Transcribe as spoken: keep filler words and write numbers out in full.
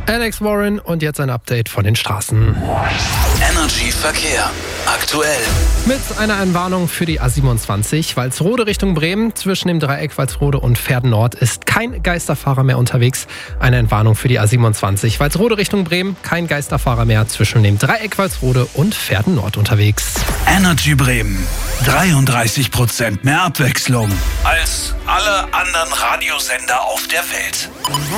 Alex Warren und jetzt ein Update von den Straßen. Energy Verkehr. Aktuell. Mit einer Entwarnung für die A siebenundzwanzig. Walsrode Richtung Bremen. Zwischen dem Dreieck Walsrode und Verden Nord ist kein Geisterfahrer mehr unterwegs. Eine Entwarnung für die A siebenundzwanzig. Walsrode Richtung Bremen. Kein Geisterfahrer mehr zwischen dem Dreieck Walsrode und Verden Nord unterwegs. Energy Bremen. dreiunddreißig Prozent mehr Abwechslung als alle anderen Radiosender auf der Welt.